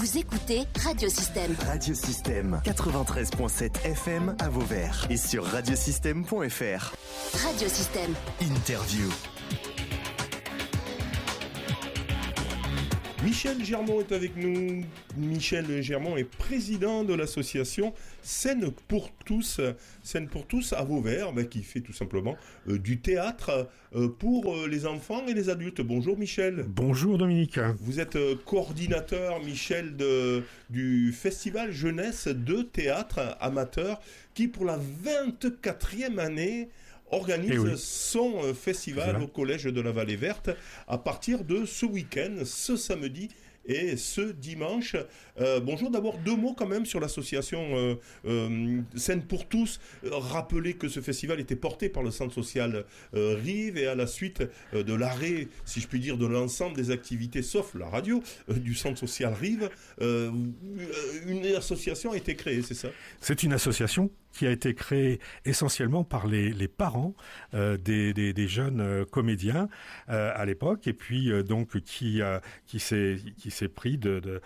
Vous écoutez Radio Système. Radio Système, 93.7 FM à Vauvert et sur radiosystème.fr. Radio Système. Interview. Michel Germont est avec nous. Michel Germont est président de l'association Scène pour tous. Scène pour tous à Vauvert, qui fait tout simplement du théâtre pour les enfants et les adultes. Bonjour Michel. Bonjour Dominique. Vous êtes coordinateur, Michel, du Festival Jeunesse de théâtre amateur qui, pour la 24e année, organise son festival au Collège de la Vallée Verte à partir de ce week-end, ce samedi et ce dimanche. Bonjour, d'abord 2 mots quand même sur l'association Scène pour tous. Rappelez que ce festival était porté par le centre social Rive et à la suite de l'arrêt, si je puis dire, de l'ensemble des activités, sauf la radio, du centre social Rive, une association a été créée, c'est ça ? C'est une association qui a été créée essentiellement par les parents des jeunes comédiens à l'époque, et puis donc qui s'est pris de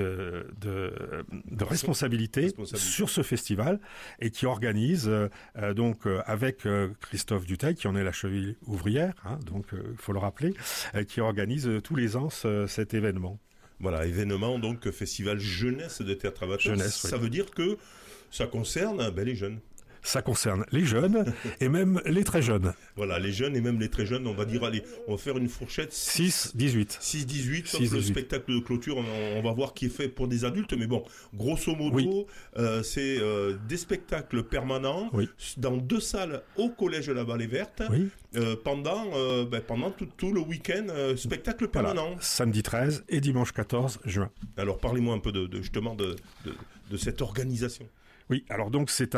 responsabilité sur ce festival et qui organise donc avec Christophe Dutheil, qui en est la cheville ouvrière, donc il faut le rappeler, qui organise tous les ans cet événement. Voilà, événement donc festival jeunesse de théâtre amateur. Ça veut dire que ça concerne les jeunes. Ça concerne les jeunes et même les très jeunes. Voilà, les jeunes et même les très jeunes, on va dire, allez, on va faire une fourchette 6-18. 6-18, sauf le spectacle de clôture, on va voir qui est fait pour des adultes, mais bon, grosso modo, c'est des spectacles permanents dans 2 salles au Collège de la Vallée Verte pendant tout le week-end, spectacle permanent. Voilà, samedi 13 et dimanche 14 juin. Alors parlez-moi un peu justement de cette organisation. Oui, alors donc c'est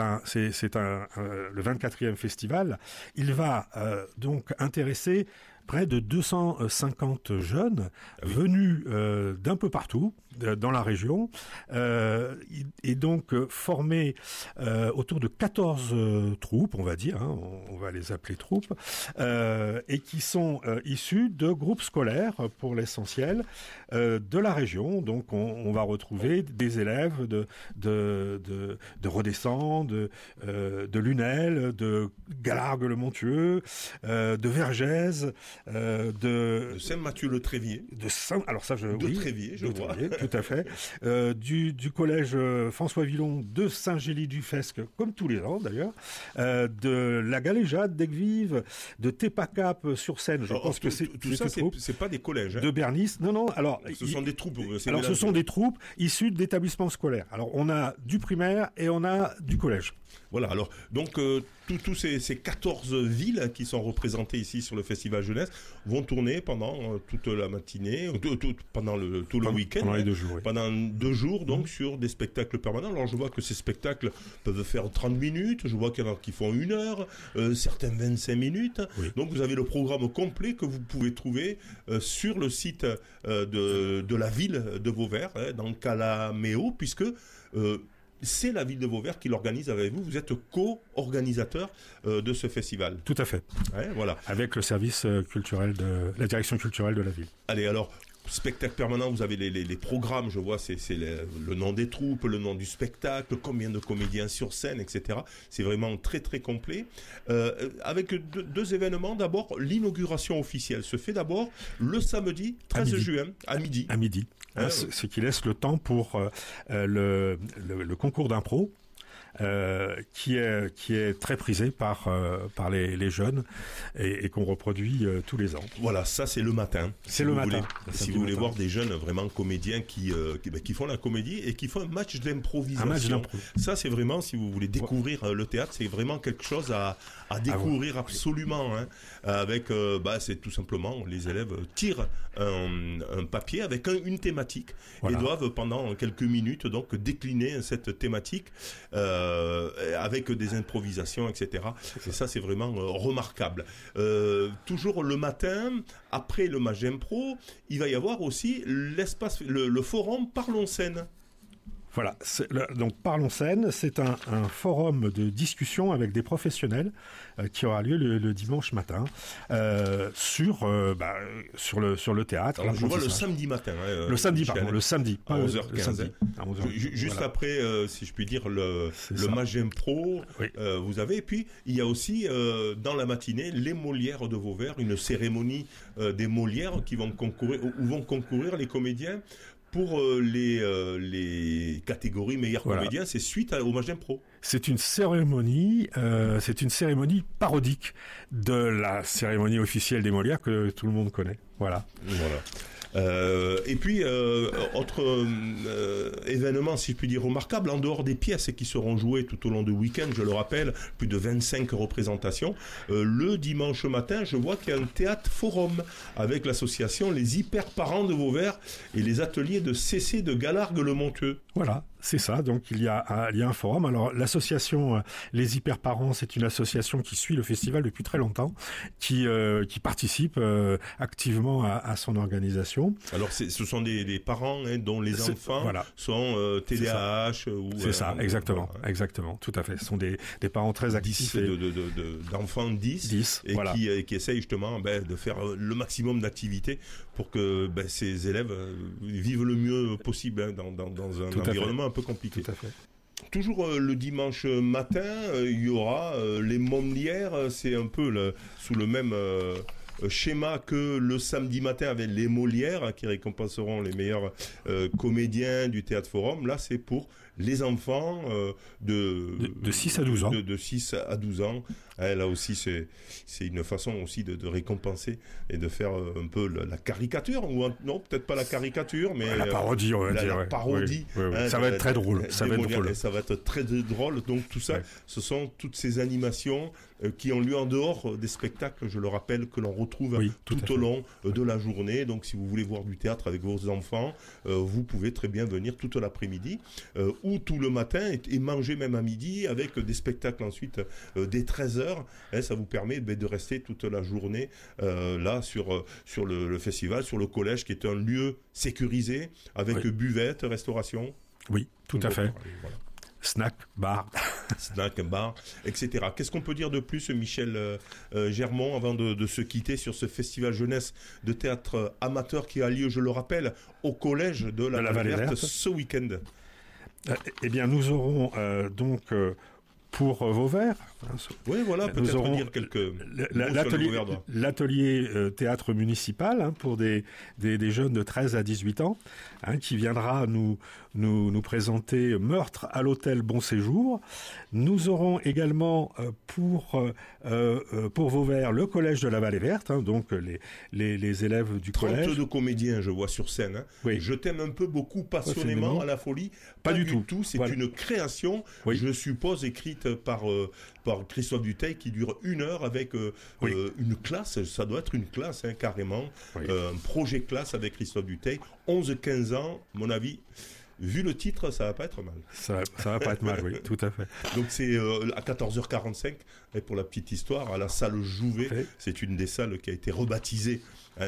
le 24e festival. Il va donc intéresser près de 250 jeunes venus d'un peu partout dans la région et donc formés autour de 14 troupes, on va dire, on va les appeler troupes, et qui sont issus de groupes scolaires pour l'essentiel de la région. Donc on va retrouver des élèves de Redescend, de Lunel, de Galargues-le-Montueux, de Vergès, de Saint-Mathieu-le-Trévier. Trévier, je vois. Tout à fait. Du collège François Villon de Saint-Gély-du-Fesque, comme tous les ans d'ailleurs, de la Galéjade d'Aigues-Vives, de Tépacap sur Seine. Je pense que tout ça, c'est pas des collèges. De Bernis. Non. Alors, ce sont des troupes. Ce sont des troupes issues d'établissements scolaires. Alors, on a du primaire et on a du collège. Voilà, alors, donc, tous ces 14 villes qui sont représentées ici sur le Festival Jeunesse vont tourner pendant toute la matinée, pendant tout le week-end. Pendant les 2 jours, oui. Pendant 2 jours, donc, sur des spectacles permanents. Alors, je vois que ces spectacles peuvent faire 30 minutes, je vois qu'il y en a qui font 1 heure, certains 25 minutes. Oui. Donc, vous avez le programme complet que vous pouvez trouver sur le site de la ville de Vauvert, dans Calaméo, puisque c'est la ville de Vauvert qui l'organise avec vous. Vous êtes co-organisateur de ce festival. Tout à fait. Voilà. Avec le service culturel la direction culturelle de la ville. Allez, alors, spectacle permanent, vous avez les programmes, je vois, c'est le nom des troupes, le nom du spectacle, combien de comédiens sur scène, etc. C'est vraiment très très complet. Avec 2 événements. D'abord, l'inauguration officielle se fait d'abord le samedi 13 juin à midi. À midi. Ce qui laisse le temps pour le concours d'impro. Qui est très prisé par les jeunes et qu'on reproduit tous les ans. Voilà, ça c'est le matin. Si vous voulez voir des jeunes vraiment comédiens qui font la comédie et qui font un match d'improvisation. Ça c'est vraiment, si vous voulez découvrir le théâtre, c'est vraiment quelque chose à découvrir absolument. Avec c'est tout simplement les élèves tirent un papier avec une thématique et doivent pendant quelques minutes donc décliner cette thématique. Avec des improvisations, etc. Et ça, c'est vraiment remarquable. Toujours le matin, après le match d'impro, il va y avoir aussi l'espace, le forum Parlons Scène. Voilà, donc Parlons Scène, c'est un forum de discussion avec des professionnels qui aura lieu le dimanche matin sur le théâtre. Alors, je vois le samedi matin. Le samedi, à 11h15. Le samedi, à 11h15. Juste voilà. Après, si je puis dire, le Match Impro, oui. Vous avez. Et puis, il y a aussi, dans la matinée, les Molières de Vauvert, une cérémonie des Molières qui vont concourir les comédiens pour les catégories meilleurs comédiens, c'est suite au Match Impro. C'est une cérémonie parodique de la cérémonie officielle des Molières que tout le monde connaît. Voilà. Et puis, autre événement, si je puis dire, remarquable, en dehors des pièces qui seront jouées tout au long du week-end, je le rappelle, plus de 25 représentations, le dimanche matin, je vois qu'il y a un théâtre forum avec l'association Les Hyper Parents de Vauvert et les ateliers de CC de Galargues-le-Montieux. Voilà. C'est ça, donc il y a un forum. Alors l'association Les Hyper Parents, c'est une association qui suit le festival depuis très longtemps, qui participe activement à son organisation. Alors ce sont des parents dont les enfants sont TDAH c'est ça, exactement, tout à fait. Ce sont des parents très actifs. D'enfants 10 et qui essayent justement de faire le maximum d'activités pour que ces élèves vivent le mieux possible dans un environnement un peu compliqué. Tout à fait. Toujours le dimanche matin, il y aura les Molières, c'est un peu sous le même schéma que le samedi matin avec les Molières qui récompenseront les meilleurs comédiens du Théâtre Forum. Là, c'est pour les enfants de 6 à 12 ans. De 6 à 12 ans. Là aussi, c'est une façon aussi de récompenser et de faire un peu la caricature, ou non, peut-être pas la caricature, mais la parodie, on va dire. La parodie. Oui. Ça va être très drôle. Ça va être très drôle. Donc tout ça, ce sont toutes ces animations qui ont lieu en dehors des spectacles, je le rappelle, que l'on retrouve tout au long de la journée. Donc si vous voulez voir du théâtre avec vos enfants, vous pouvez très bien venir toute l'après-midi ou tout le matin et manger même à midi avec des spectacles ensuite dès 13h. Ça vous permet de rester toute la journée là sur le festival, sur le collège qui est un lieu sécurisé avec buvette, restauration. Oui, tout à fait. Voilà. Snack, bar, etc. Qu'est-ce qu'on peut dire de plus, Michel Germont, avant de se quitter sur ce festival jeunesse de théâtre amateur qui a lieu, je le rappelle, au collège de la Vallée Verte ce week-end? Eh bien, nous aurons donc pour Vauvert. Oui, voilà, peut-être aurons dire quelques mots l'atelier théâtre municipal pour des jeunes de 13 à 18 ans qui viendra nous présenter Meurtre à l'hôtel Bon Séjour. Nous aurons également pour Vauvert le collège de la Vallée Verte, donc les élèves du collège. 32 comédiens, je vois sur scène. Oui. Je t'aime un peu beaucoup passionnément à la folie. Pas du tout. C'est une création, je suppose, écrite par Christophe Dutheil qui dure 1 heure avec une classe. Ça doit être une classe, carrément. Un projet classe avec Christophe Dutheil. 11-15 ans, à mon avis. Vu le titre, ça va pas être mal. Ça va pas être mal, oui, tout à fait. Donc c'est à 14h45, et pour la petite histoire, à la salle Jouvet. C'est une des salles qui a été rebaptisée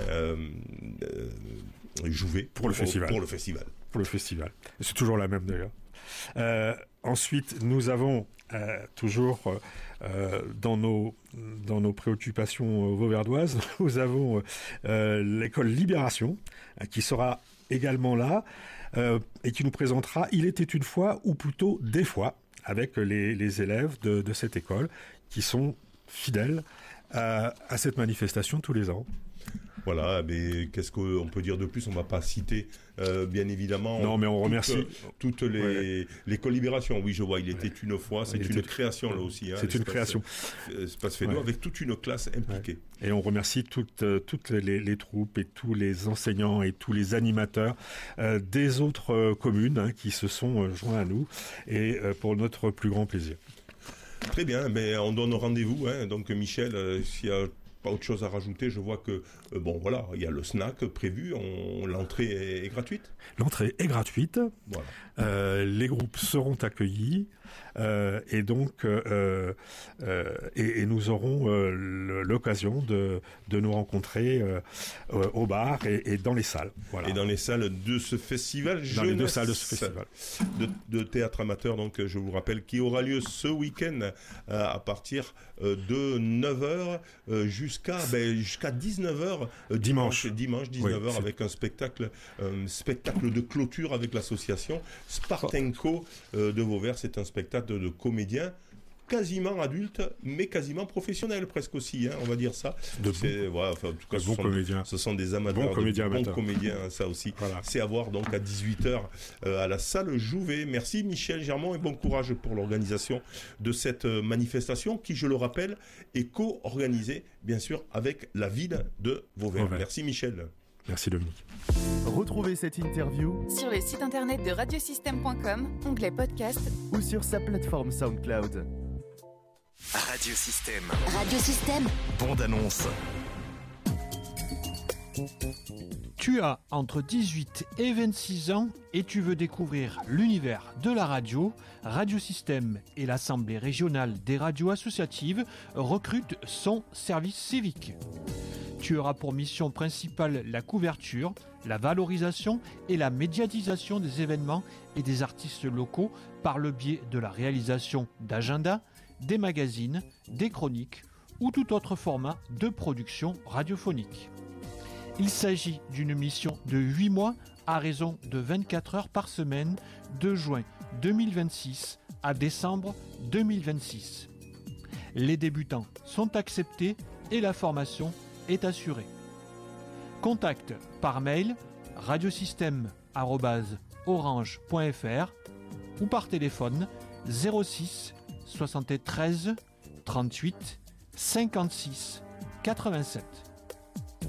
Jouvet pour le festival. Pour le festival. C'est toujours la même d'ailleurs. Ensuite, nous avons toujours dans nos préoccupations vauverdoises, nous avons l'école Libération qui sera également là. Et qui nous présentera Il était une fois, ou plutôt des fois, avec les élèves de cette école qui sont fidèles à cette manifestation tous les ans. Voilà, mais qu'est-ce qu'on peut dire de plus? On ne va pas citer, bien évidemment. Non, mais on remercie toutes les Libération. Oui, je vois, il était une fois. C'est une création, là aussi. C'est une création. Espace Fédot, avec toute une classe impliquée. Et on remercie toutes les troupes et tous les enseignants et tous les animateurs des autres communes qui se sont joints à nous, et pour notre plus grand plaisir. Très bien, mais on donne rendez-vous. Donc, Michel, s'il y a pas autre chose à rajouter, je vois que il y a le snack prévu, l'entrée est gratuite. L'entrée est gratuite. Voilà. Les groupes seront accueillis et donc et nous aurons l'occasion de nous rencontrer au bar et dans les salles. Voilà. Et dans les salles de ce festival dans les deux salles de ce festival. De théâtre amateur, donc je vous rappelle, qui aura lieu ce week-end à partir de 9h jusqu'à 19h dimanche 19h avec un spectacle de clôture avec l'association Spartenko de Vauvert. C'est un spectacle de comédiens quasiment adultes, mais quasiment professionnels presque aussi, on va dire ça. En tout cas, ce sont des amateurs, bons comédiens, ça aussi. Voilà. C'est à voir donc à 18h à la salle Jouvet. Merci Michel Germont et bon courage pour l'organisation de cette manifestation qui, je le rappelle, est co-organisée bien sûr avec la ville de Vauvert. Merci Michel. Merci Dominique. Retrouvez cette interview sur le site internet de radiosystème.com, onglet podcast ou sur sa plateforme SoundCloud. Radio Système. Bande annonce. Tu as entre 18 et 26 ans et tu veux découvrir l'univers de la radio. Radio Système et l'Assemblée régionale des radios associatives recrutent son service civique. Tu auras pour mission principale la couverture, la valorisation et la médiatisation des événements et des artistes locaux par le biais de la réalisation d'agendas, des magazines, des chroniques ou tout autre format de production radiophonique. Il s'agit d'une mission de 8 mois à raison de 24 heures par semaine de juin 2026 à décembre 2026. Les débutants sont acceptés et la formation est assurée. Contact par mail radiosystème@orange.fr ou par téléphone 06 73 38 56 87.